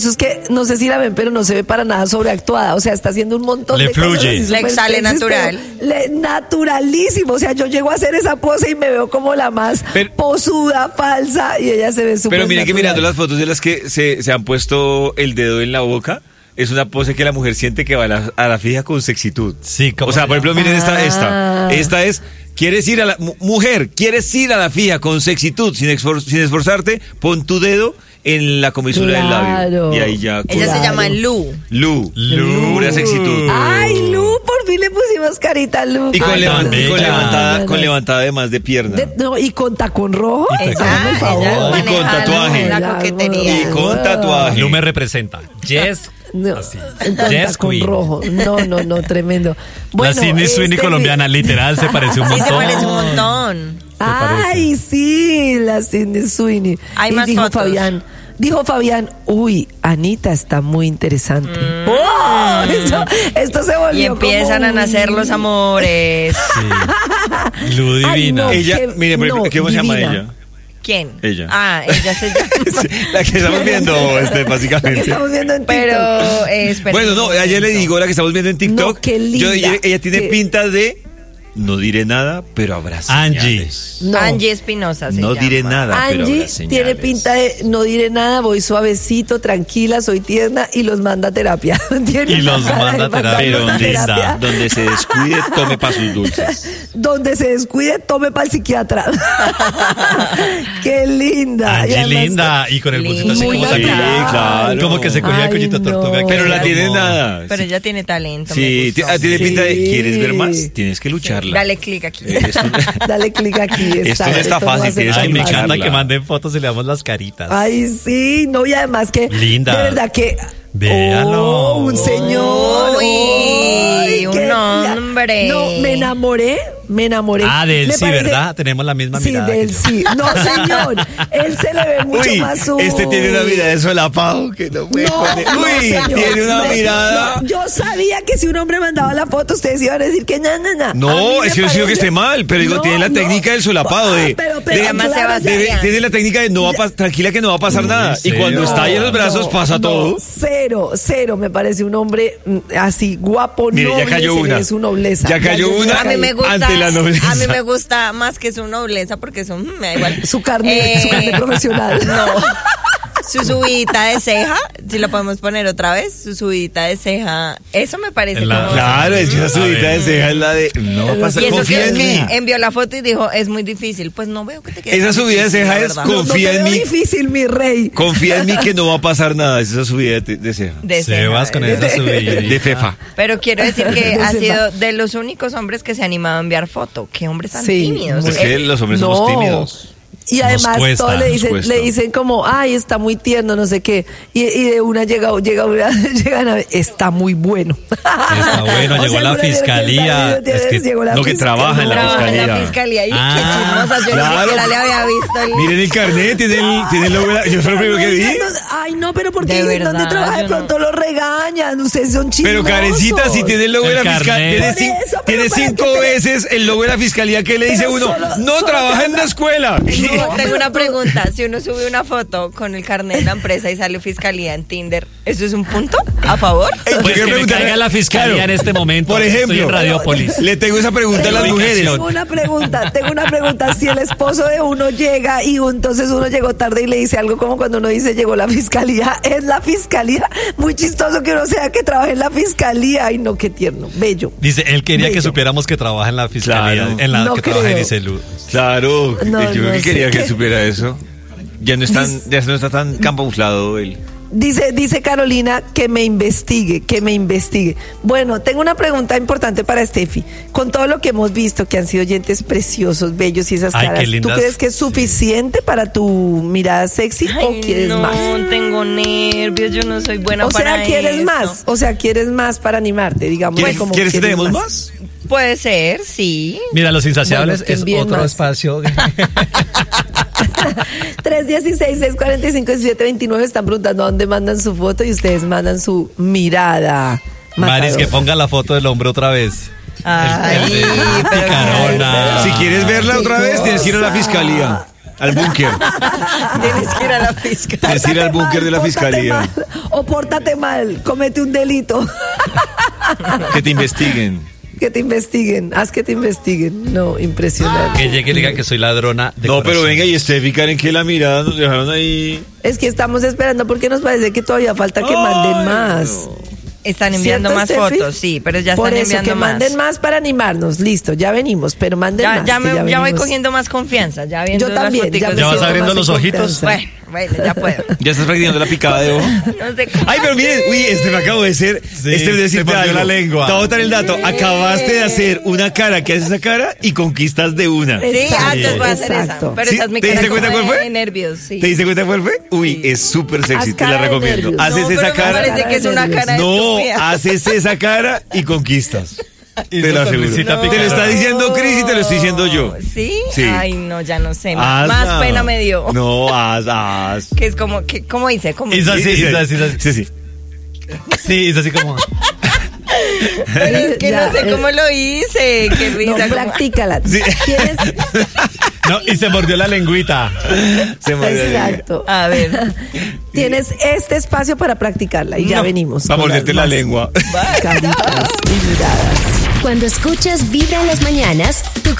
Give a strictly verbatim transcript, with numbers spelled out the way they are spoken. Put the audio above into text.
Eso es que no sé si la ven, pero no se ve para nada sobreactuada. O sea, está haciendo un montón le de fluye. cosas. Le Le sale natural. Le, naturalísimo. O sea, yo llego a hacer esa pose y me veo como la más pero, posuda, falsa, y ella se ve súper Pero miren natural. que mirando las fotos de las que se, se han puesto el dedo en la boca, es una pose que la mujer siente que va a la, a la fija con sexitud. Sí, como o sea, por ejemplo, miren esta, Ah. esta. Esta es, quieres ir a la, mujer, quieres ir a la fija con sexitud, sin, esfor, sin esforzarte, pon tu dedo en la comisura Claro. del labio. Y ahí ya. Ella Claro. se llama Lu. Lu. Lu. Pura sexitud. Ay, Lu, por fin le pusimos carita a Lu. Y con, Ay, levan- tan y con bella. levantada, con levantada además de pierna. De- no, y con tacón rojo. Y Ella, tacón. Hágame el favor. ella Y con maneja tatuaje. la Ya, coquetería. Y con tatuaje. Lu me representa. Yes. No, Así. con Yes, tacón queen. rojo. No, no, no, tremendo. Bueno, la Sidney Sweeney este- colombiana, literal, se parece un Sí, montón. se parece un montón. Ay, sí, la Sidney Sweeney. Hay Y más dijo fotos. Fabián, dijo Fabián, uy, Anita está muy interesante. Mm. ¡Oh! Esto, esto se volvió Y empiezan como a nacer un- los amores. Sí. Lu Ay, divina. no. Ella, qué- mire, por ejemplo, no, ¿cómo se llama divina. ella? ¿Quién? Ella. Ah, ella se llama. Sí, la que estamos viendo, este, La que básicamente. estamos viendo en Pero TikTok. eh, espera Bueno, un no, ayer le momento. digo la que estamos viendo en TikTok. No, qué linda, Yo- ella, ella tiene qué- pinta de, no diré nada, pero habrá Angie. señales. No. Angie Espinosa se No llama. diré nada, pero Angie habrá señales. tiene pinta de no diré nada, voy suavecito, tranquila, soy tierna y los manda a terapia. Tiene Y una los cara de manda a terapia. Pero mandarlos a donde, terapia. donde se descuide, tome para sus dulces. Donde se descuide, tome para el psiquiatra. Qué linda. Y Angie además- linda. Y con el bolsito así Muy como natural. también. Sí, claro. Como que se cogía Ay, el cuellito no. tortuga. Pero la tiene como- nada. Pero Sí, ella tiene talento. sí, me ti- gustó. ah, tiene pinta de, Sí. ¿quieres ver más? Tienes que lucharla. Dale clic aquí. Eh, esto- Dale clic aquí. Esto no exacto, está no fácil, va a ser tienes tan Ay, que me fácil. encanta lucharla. que manden fotos y le damos las caritas. Ay, sí, no, y además que. Linda. De verdad que. Véalo. Oh, un señor. Uy, Ay, un qué- hombre. No, me enamoré, me enamoré. Ah, de él Me sí, parece- ¿verdad? Tenemos la misma Sí, mirada. de que él yo. sí. No, señor. Él se le ve mucho Uy, más su. este tiene una mirada de solapado que no puede No, poner. no, Uy, señor. tiene una No, mirada. no, yo sabía que si un hombre mandaba la foto, ustedes iban a decir que na, na, na. A mí No, me es que no digo que parece- esté mal, pero digo, No, tiene la no. técnica del solapado de, Ah, pero- pero de- además claro, Sebastián. de- tiene la técnica de no va a pas- tranquila que no va a pasar nada. Y ¿en cuando serio? está ahí en los brazos No, pasa no, todo. Cero, cero. Me parece un hombre mm, así guapo, Mire, ya noble, cayó se una. ve su nobleza. Ya cayó yo- una. A mí me gusta, Ante la nobleza. a mí me gusta más que su nobleza porque son, me da igual. Su carne, Eh, su carne profesional. No. Su subidita de ceja, si lo podemos poner otra vez, su subidita de ceja, eso me parece En la- como... Claro, es que esa A subida ver. de ceja es la de no va a pasar, Y eso confía que, en mí. que envió la foto y dijo, es muy difícil. Pues no veo que te quede Esa tan subida de difícil, ceja la es verdad. con- No, no confía te en veo mí. difícil, mi rey. Confía en mí que no va a pasar nada. Es esa subida de, de ceja. De Sebas ceja, con de- esa subida. De fefa. Pero quiero decir que De ha ceja. sido de los únicos hombres que se ha animado a enviar foto. Qué hombres tan Sí, tímidos. Es que Eh, los hombres No. somos tímidos. Y Nos además cuesta, todos le nos dicen, cuesta. le dicen como, ay, está muy tierno, no sé qué. Y, y de una llega, llega una, llegan a ver, está muy bueno. Está bueno, O llegó sea, la alguna vez fiscalía, que es que- llegó la no, que fiscalía. trabaja en la trabaja en la fiscalía. fiscalía. Y Ah, qué chismosa. Yo claro. ni siquiera le había visto el... Miren el carnet, tiene el, tiene el logo de la- yo fue lo primero que vi. Ay, no, pero porque De dicen dónde verdad, trabaja, de yo no- pronto lo regañan. Ustedes son chismosos. Pero Karencita, si tiene el logo de El la fiscalía, carnet. tiene, Por cin- eso, pero tiene para cinco que te- veces el logo de la fiscalía que le dice Pero uno, solo- no solo trabaja te en la habla- escuela. No, Tengo pero una tú- pregunta. Si uno sube una foto con el carnet de la empresa y sale fiscalía en Tinder, ¿eso es un punto a favor? Yo Pues quiero que me preguntarle- caiga la fiscalía Claro, en este momento. Por ejemplo, Estoy en Radiopolis. le tengo esa pregunta a las Tengo- mujeres. Tengo una pregunta, tengo una pregunta. Si el esposo de uno llega y entonces uno llegó tarde y le dice algo como cuando uno dice llegó la fiscalía, es la fiscalía. Muy chistoso que uno sea que trabaje en la fiscalía. Ay, no, qué tierno, bello. Dice, él quería que Bello. supiéramos que trabaja en la fiscalía, Claro. en la No que trabaja en creo. Iselú. Claro, No, yo no que sé quería que qué. supiera eso. Ya no, es tan, ya no está tan camuflado él. Dice, dice Carolina que me investigue, que me investigue. Bueno, tengo una pregunta importante para Steffi. Con todo lo que hemos visto, que han sido oyentes preciosos, bellos y esas Ay, caras, qué ¿tú lindas. crees que es suficiente para tu mirada sexy o Ay, quieres no, más? tengo nervios, yo no soy buena O para sea, ¿quieres eso. más? O sea, ¿quieres más para animarte? Digamos, ¿Quieres, como ¿quieres que quieres tenemos más? Puede ser, sí. Mira, Los Insaciables Bueno, que es envíen otro más. espacio. tres uno seis, seis cuatro cinco, siete dos nueve están preguntando a dónde mandan su foto y ustedes mandan su mirada. Maris, que matadora. ponga la foto del hombre otra vez. Ay, El de pero- Picarona. Si quieres verla otra vez, tienes que ir a la fiscalía. al búnker. Tienes que ir a la fiscalía. Tienes que ir al búnker de la Pórtate fiscalía. mal, o pórtate mal, comete un delito. Que te investiguen. Que te investiguen, haz que te investiguen. No, impresionante. Que llegue y diga que soy ladrona de No, pero corazón. venga, y Steffi, Karen, que la mirada nos dejaron ahí. Es que estamos esperando porque nos parece que todavía falta que manden Ay, más. no. Están enviando ¿Cierto, más Steffi? fotos, sí, pero ya Por están eso, enviando que más. manden más para animarnos. Listo, ya venimos, pero manden Ya, más. ya, que me- ya voy venimos. cogiendo más confianza, ya viendo Yo también, las foticos. ya me ¿Ya vas siento abriendo más los en ojitos? confianza. Bueno, bueno, ya puedo. ¿Ya estás practicando la picada de ojo? No sé cómo. Ay, pero miren, uy, este me acabo de hacer. Sí, este es se decirte mordió algo. la lengua. Te voy a botar el dato. Acabaste de hacer una cara que hace esa cara y conquistas de una. Sí, Exacto, antes voy a hacer exacto. esa. Pero ¿Sí? esa es mi ¿Te cara diste cuenta como cuál fue? de nervios, sí. ¿Te diste cuenta cuál fue? Uy, es súper sexy, Haz te la cara de recomiendo. nervios. Haces No, pero esa me cara. parece que es una cara No, estúpida. haces esa cara y conquistas. Y Te su lo aseguro. sonrisita Te lo picada. está diciendo Chris y te lo estoy diciendo yo. ¿Sí? Sí. Ay, no, ya no sé. Más, Hazla. más pena me dio. No, haz, haz. Que es como, que, ¿cómo dice? ¿Cómo Isa, dice? sí, sí, sí, sí. Sí, sí. Sí, es así como... Pero es que Ya, no sé eh. cómo lo hice. Qué No, risa. como- practícala. Sí. ¿Tienes? No, y se mordió la lengüita. Se me olvidó. Exacto. A ver. Tienes este espacio para practicarla y ya No, venimos. Para con morderte las la más lengua. Caritas y miradas. Cuando escuchas Vibra en las mañanas, tu